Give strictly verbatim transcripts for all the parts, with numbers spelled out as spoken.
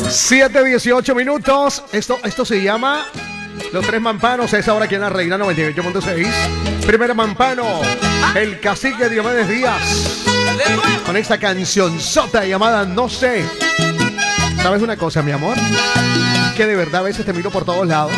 siete dieciocho minutos. Esto, esto se llama Los Tres Mampanos. Es ahora aquí en la Reina noventa y ocho punto seis. Primer mampano, el cacique Diomedes Díaz, con esta cancionzota llamada No Sé. ¿Sabes una cosa, mi amor? Que de verdad a veces te miro por todos lados.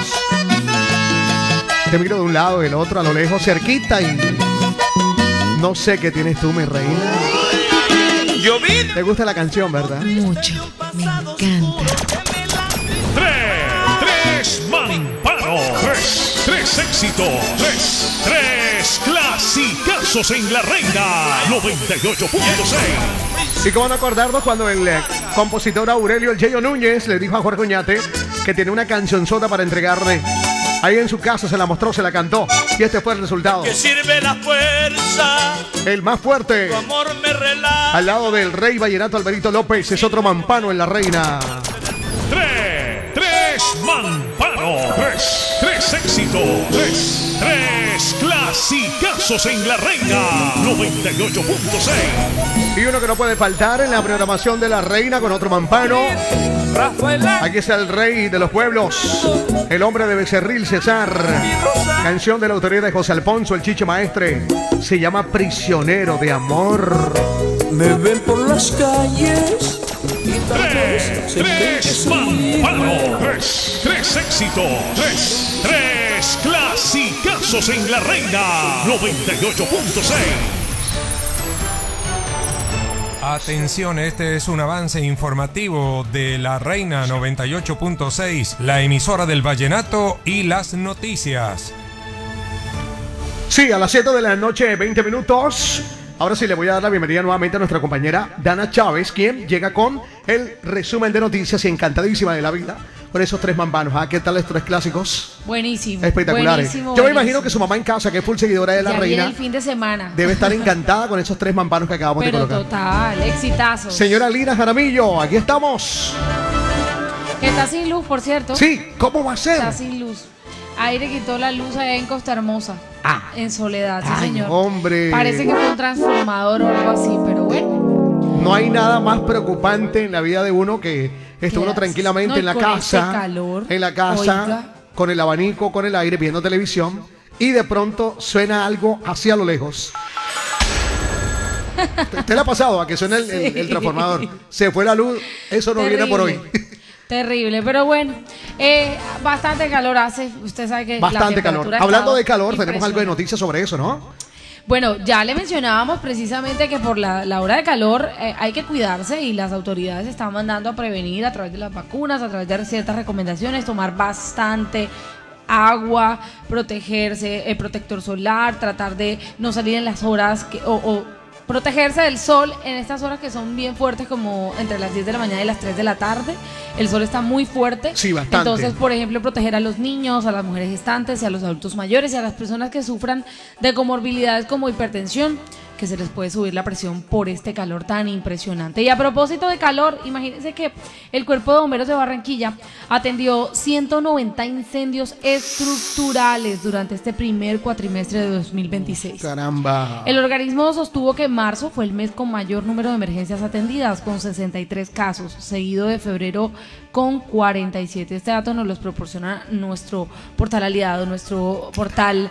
Te miro de un lado, del otro, a lo lejos, cerquita, y no sé qué tienes tú, mi reina. ¿Te gusta la canción, verdad? Mucho, me encanta. Tres, tres mampanos, tres, tres éxitos, tres, tres clasicazos en la Reina noventa y ocho punto seis. Y cómo no acordarnos cuando el eh, compositor Aurelio El Yeyo Núñez le dijo a Jorge Oñate que tiene una cancionzota para entregarle. Ahí en su casa se la mostró, se la cantó, y este fue el resultado. Que sirve la fuerza, el más fuerte, tu amor me relaja. Al lado del rey vallenato Alberito López, es otro mampano en la Reina. Tres, tres mampanos, tres, tres éxitos, tres, tres clasicazos en la Reina noventa y ocho punto seis. Y uno que no puede faltar en la programación de la Reina con otro mampano. Aquí está el rey de los pueblos, el hombre de Becerril, César. Canción de la autoría de José Alfonso, el Chiche Maestre. Se llama Prisionero de Amor. Me ven por las calles. Tres, tres mampanos, tres, tres éxitos, tres, tres clasicazos en la Reina noventa y ocho punto seis. Atención, este es un avance informativo de la Reina noventa y ocho punto seis, la emisora del vallenato y las noticias. Sí, a las siete de la noche, veinte minutos. Ahora sí le voy a dar la bienvenida nuevamente a nuestra compañera Dana Chávez, quien llega con el resumen de noticias y encantadísima de la vida con esos tres mampanos. ¿Ah? ¿Qué tal estos tres clásicos? Buenísimo. Espectaculares. Buenísimo, Yo me buenísimo. imagino que su mamá en casa, que es full seguidora de la ya Reina, viene el fin de semana. debe estar encantada con esos tres mampanos que acabamos Pero de colocar. total, exitazos. Señora Lina Jaramillo, aquí estamos. Que está sin luz, por cierto. Sí, ¿cómo va a ser? Está sin luz. Aire quitó la luz allá en Costa Hermosa. Ah. En Soledad, sí, Ay, señor. hombre. Parece que fue un transformador o algo así, pero bueno. No hay nada más preocupante en la vida de uno que esté uno tranquilamente no, en la con casa, este calor, en la casa, oiga. con el abanico, con el aire, viendo televisión, y de pronto suena algo hacia lo lejos. ¿Te le ha pasado a que suena el, Sí. el, el transformador? Se fue la luz, eso no Terrible. viene por hoy. Terrible, pero bueno, eh, bastante calor hace, usted sabe que Bastante la calor. temperatura ha Hablando estado de calor, tenemos algo de impresionante. noticias sobre eso, ¿no? Bueno, ya le mencionábamos precisamente que por la, la hora de calor eh, hay que cuidarse y las autoridades están mandando a prevenir a través de las vacunas, a través de ciertas recomendaciones, tomar bastante agua, protegerse, el protector solar, tratar de no salir en las horas que, o, o protegerse del sol en estas horas que son bien fuertes, como entre las diez de la mañana y las tres de la tarde. El sol está muy fuerte. Sí, bastante. Entonces, por ejemplo, proteger a los niños, a las mujeres gestantes y a los adultos mayores y a las personas que sufran de comorbilidades como hipertensión, que se les puede subir la presión por este calor tan impresionante. Y a propósito de calor, imagínense que el Cuerpo de Bomberos de Barranquilla atendió ciento noventa incendios estructurales durante este primer cuatrimestre de dos mil veintiséis. Caramba. El organismo sostuvo que marzo fue el mes con mayor número de emergencias atendidas, con sesenta y tres casos, seguido de febrero con cuarenta y siete. Este dato nos los proporciona nuestro portal aliado, nuestro portal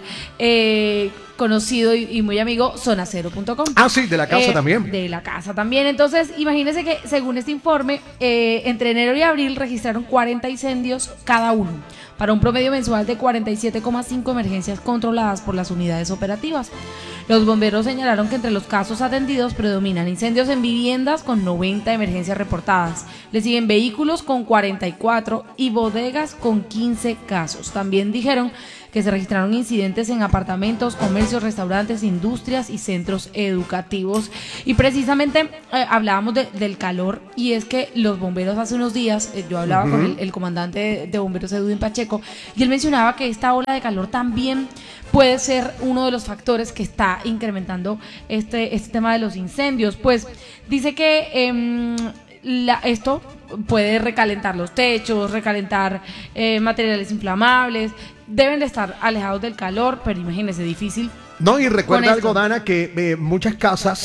eh, conocido y, y muy amigo, zona cero punto com. Ah, sí, de la casa Eh, también. De la casa también. Entonces, imagínense que según este informe, eh, entre enero y abril registraron cuarenta incendios cada uno, para un promedio mensual de cuarenta y siete coma cinco emergencias controladas por las unidades operativas. Los bomberos señalaron que entre los casos atendidos predominan incendios en viviendas con noventa emergencias reportadas. Le siguen vehículos con cuarenta y cuatro y bodegas con quince casos. También dijeron que se registraron incidentes en apartamentos, comercios, restaurantes, industrias y centros educativos. Y precisamente eh, hablábamos de, del calor, y es que los bomberos hace unos días, eh, yo hablaba uh-huh. con el, el comandante de, de bomberos Edwin Pacheco, y él mencionaba que esta ola de calor también puede ser uno de los factores que está incrementando este, este tema de los incendios. Pues dice que eh, la, esto puede recalentar los techos, recalentar eh, materiales inflamables. Deben de estar alejados del calor, pero imagínense, difícil. No, y recuerda algo, Dana, que eh, muchas casas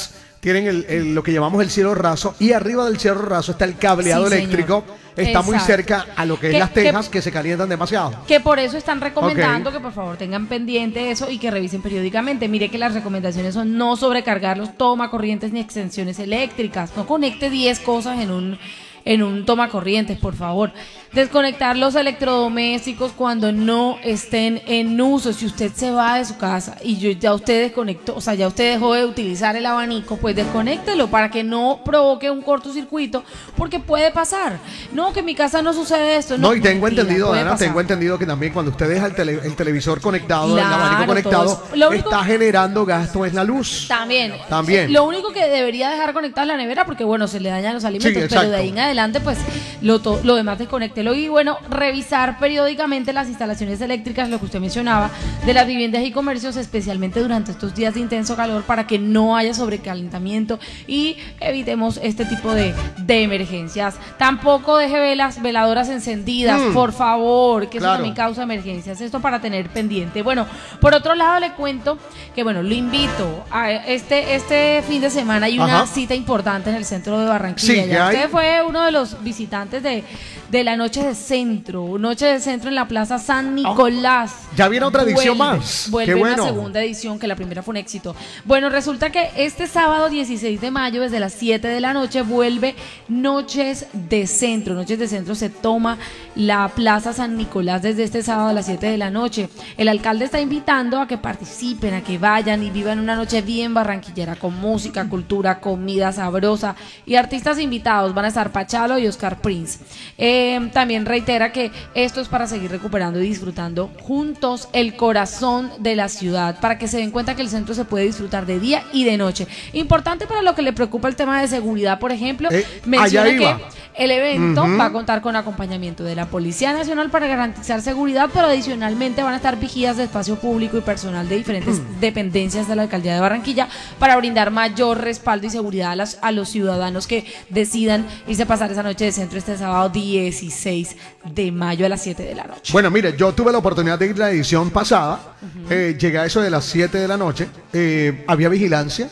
tienen el, el- lo que llamamos el cielo raso, y arriba del cielo raso está el cableado Sí, eléctrico. señor. Está muy Exacto. cerca a lo que es Que- las que- tejas que, se calientan demasiado. Que por eso están recomendando Ok. que por favor tengan pendiente eso y que revisen periódicamente. Mire que las recomendaciones son no sobrecargar los tomacorrientes ni extensiones eléctricas. No conecte diez cosas en un en un tomacorrientes, por favor. Desconectar los electrodomésticos cuando no estén en uso. Si usted se va de su casa y yo, ya usted desconectó, o sea, ya usted dejó de utilizar el abanico, pues desconéctelo para que no provoque un cortocircuito, porque puede pasar. No, que en mi casa no sucede esto. No, No, y tengo mentira, entendido, puede Ana, pasar. tengo entendido que también cuando usted deja el, tele- el televisor conectado, el Claro, abanico conectado, todo es- lo único- está generando gasto en la luz. También. También. Lo único que debería dejar conectada es la nevera porque, bueno, se le dañan los alimentos, Sí, pero de exacto. ahí en adelante, pues, lo, to- lo demás desconéctelo. Y, bueno, revisar periódicamente las instalaciones eléctricas, lo que usted mencionaba, de las viviendas y comercios, especialmente durante estos días de intenso calor, para que no haya sobrecalentamiento y evitemos este tipo de, de emergencias. Tampoco deje velas, veladoras encendidas, Mm. por favor, que Claro. eso también causa emergencias. Esto para tener pendiente. Bueno, por otro lado le cuento que, bueno, lo invito a este, este fin de semana hay una Ajá. cita importante en el centro de Barranquilla. Sí, Ya ¿qué hay? usted fue uno de los visitantes de, de la Noche de Centro, Noche de Centro en la Plaza San Nicolás. Ya viene otra edición Vuelve, más. Vuelve Qué bueno. una segunda edición, que la primera fue un éxito. Bueno, resulta que este sábado dieciséis de mayo, desde las siete de la noche, vuelve Noches de Centro. Noches de Centro se toma la Plaza San Nicolás desde este sábado a las siete de la noche. El alcalde está invitando a que participen, a que vayan y vivan una noche bien barranquillera, con música, cultura, comida sabrosa y artistas invitados. Van a estar Pachalo y Oscar Prince. Eh, también reitera que esto es para seguir recuperando y disfrutando juntos el corazón de la ciudad, para que se den cuenta que el centro se puede disfrutar de día y de noche. Importante para lo que le preocupa el tema de seguridad, por ejemplo, Eh, menciona allá iba. que el evento Ujú. va a contar con acompañamiento de la Policía Nacional para garantizar seguridad, pero adicionalmente van a estar vigías de espacio público y personal de diferentes dependencias de la Alcaldía de Barranquilla para brindar mayor respaldo y seguridad a, las- a los ciudadanos que decidan irse a pasar esa noche de centro este sábado dieciséis de mayo a las siete de la noche. Bueno, mire, yo tuve la oportunidad de ir la edición pasada. Eh, llegué a eso de las siete de la noche. Eh, había vigilancia.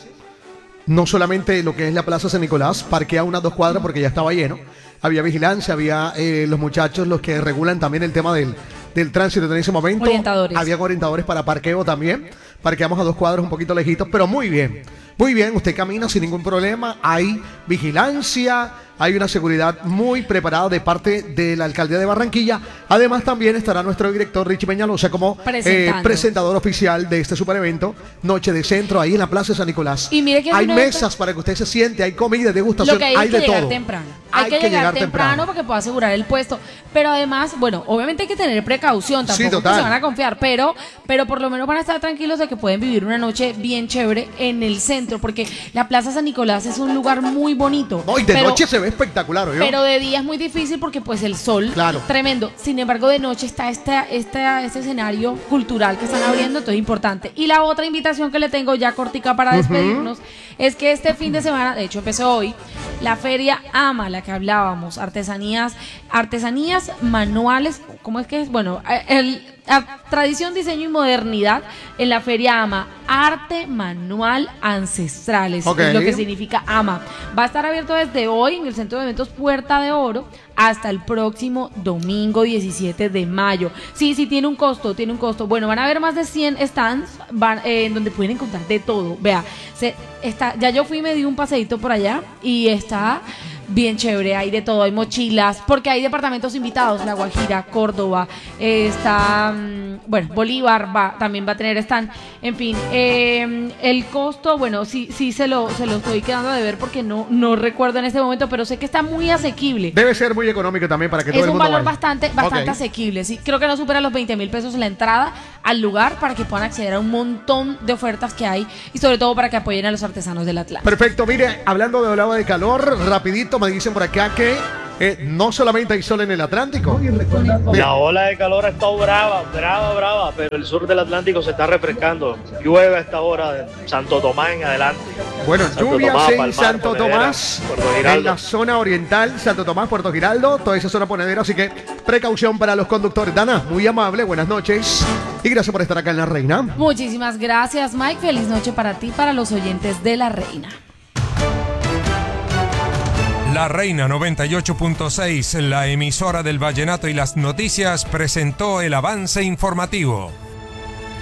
No solamente lo que es la Plaza San Nicolás, parqué a unas dos cuadras porque ya estaba lleno. Había vigilancia, había eh, los muchachos, los que regulan también el tema del, del tránsito en ese momento. Orientadores. Había orientadores para parqueo también. Parqueamos a dos cuadras un poquito lejitos, pero muy bien. Muy bien, usted camina sin ningún problema. Hay vigilancia, hay una seguridad muy preparada de parte de la Alcaldía de Barranquilla. Además, también estará nuestro director Richie Peñalosa como eh, Presentando. presentador oficial de este super evento, Noche de Centro, ahí en la Plaza de San Nicolás. Y mire que es hay un evento- mesas para que usted se siente, hay comida, degustación, Lo que hay, hay es que de llegar todo. temprano. Hay, que, llegar, temprano, porque pueda asegurar el puesto. Pero además, bueno, obviamente hay que tener precaución, Sí, tampoco que total. se van a confiar, pero, pero por lo menos van a estar tranquilos de que pueden vivir una noche bien chévere en el centro, porque la Plaza San Nicolás es un lugar muy bonito. No, y de pero- noche se ve espectacular, ¿oyó? Pero de día es muy difícil porque pues el sol, Claro. tremendo. Sin embargo, de noche está esta, esta, este escenario cultural que están abriendo, entonces importante. Y la otra invitación que le tengo ya cortica para despedirnos es que este fin de semana, de hecho empezó hoy, la feria AMA, la que hablábamos, artesanías, artesanías manuales, ¿cómo es que es? Bueno, el, a- tradición, diseño y modernidad en la feria AMA, arte manual ancestrales, Ok. es lo que significa AMA. Va a estar abierto desde hoy en el Centro de Eventos Puerta de Oro hasta el próximo domingo diecisiete de mayo. Sí, sí, tiene un costo, tiene un costo. Bueno, van a haber más de cien stands van, eh, en donde pueden encontrar de todo. Vea, se, está, ya yo fui y me di un paseíto por allá y está bien chévere, hay de todo, hay mochilas, porque hay departamentos invitados, La Guajira, Córdoba, eh, está, mm, bueno, Bolívar va, también va a tener stand, en fin, eh, el costo, bueno, sí, sí se lo, se lo estoy quedando de ver porque no, no recuerdo en este momento, pero sé que está muy asequible. Debe ser muy económico también para que todo Es el un mundo valor vaya. bastante, bastante Ok. asequible, sí. Creo que no supera los veinte mil pesos la entrada al lugar para que puedan acceder a un montón de ofertas que hay y sobre todo para que apoyen a los artesanos del Atlántico. Perfecto, mire, hablando de ola de calor, rapidito me dicen por acá que eh, no solamente hay sol en el Atlántico. La ola de calor ha estado brava, brava, brava, pero el sur del Atlántico se está refrescando. Llueve a esta hora de Santo Tomás en adelante. Bueno, Santo lluvias Tomás, en Palmar, Santo Ponedera, Tomás, Puerto en Giraldo. la zona oriental, Santo Tomás, Puerto Giraldo, toda esa zona ponedera, así que precaución para los conductores. Dana, muy amable, buenas noches y gracias por estar acá en La Reina. Muchísimas gracias, Mike. Feliz noche para ti, para los oyentes de La Reina. La Reina noventa y ocho punto seis, la emisora del vallenato y las noticias, presentó el avance informativo.